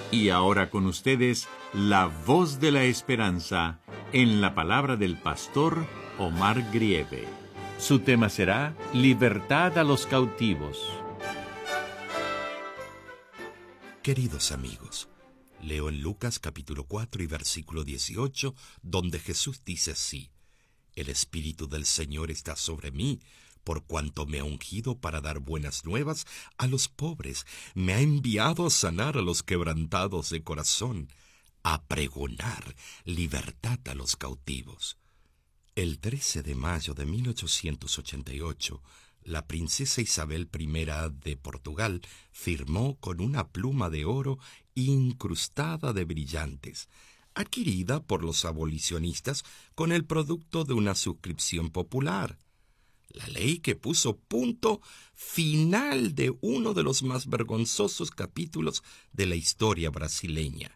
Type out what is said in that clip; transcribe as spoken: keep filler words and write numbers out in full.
Y ahora con ustedes, la voz de la esperanza, en la palabra del pastor Omar Grieve. Su tema será Libertad a los cautivos. Queridos amigos, leo en Lucas capítulo cuatro y versículo dieciocho, donde Jesús dice así: El Espíritu del Señor está sobre mí, por cuanto me ha ungido para dar buenas nuevas a los pobres, me ha enviado a sanar a los quebrantados de corazón, a pregonar libertad a los cautivos. El trece de mayo de mil ochocientos ochenta y ocho, la princesa Isabel primera de Portugal firmó con una pluma de oro incrustada de brillantes, adquirida por los abolicionistas con el producto de una suscripción popular. La ley que puso punto final de uno de los más vergonzosos capítulos de la historia brasileña.